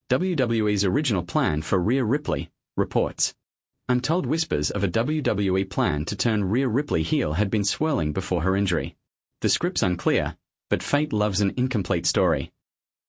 WWE's original plan for Rhea Ripley, reports. Untold whispers of a WWE plan to turn Rhea Ripley heel had been swirling before her injury. The script's unclear, but fate loves an incomplete story.